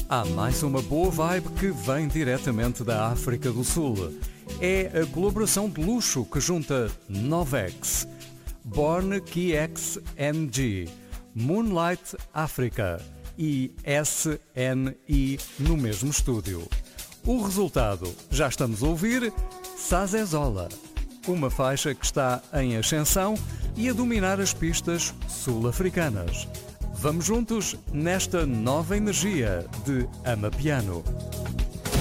Há mais uma boa vibe que vem diretamente da África do Sul. É a colaboração de luxo que junta Novex, Born KXNG, Moonlight Africa e SNI no mesmo estúdio. O resultado, já estamos a ouvir, Sazezola, uma faixa que está em ascensão e a dominar as pistas sul-africanas. Vamos juntos nesta nova energia de Amapiano.